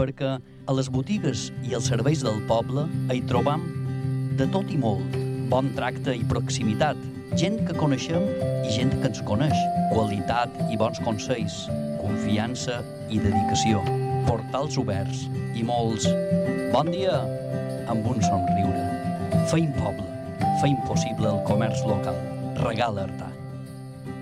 perquè a les botigues i els serveis del poble hi trobam de tot i molt, bon tracte i proximitat, gent que coneixem i gent que ens coneix, qualitat i bons consells, confiança i dedicació, portals oberts i molts bon dia amb un somriure. Feim poble, feim possible el comerç local. Regala Artà.